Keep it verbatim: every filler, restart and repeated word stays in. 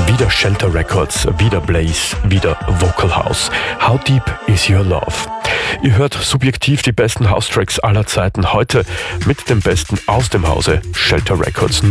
Wieder Shelter Records, wieder Blaze, wieder Vocal House. How Deep Is Your Love? Ihr hört subjektiv die besten House-Tracks aller Zeiten, heute mit dem Besten aus dem Hause Shelter Records.